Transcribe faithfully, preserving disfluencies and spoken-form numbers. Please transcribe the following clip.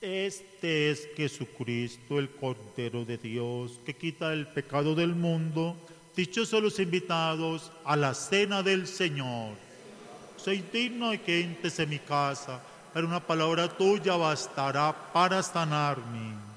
Este es Jesucristo, el Cordero de Dios, que quita el pecado del mundo. Dichosos los invitados a la cena del Señor. Soy digno de que entres en mi casa, pero una palabra tuya bastará para sanarme.